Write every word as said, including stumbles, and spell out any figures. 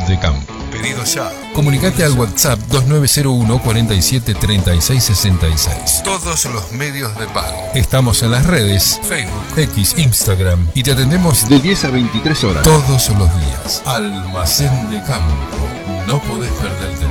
de campo. Pedidos ya. Comunicate al WhatsApp dos nueve cero uno, cuatro siete, tres seis seis seis. Todos los medios de pago. Estamos en las redes Facebook, X, Instagram y te atendemos de diez a veintitrés horas. Todos los días. Almacén de Campo. No podés perderte.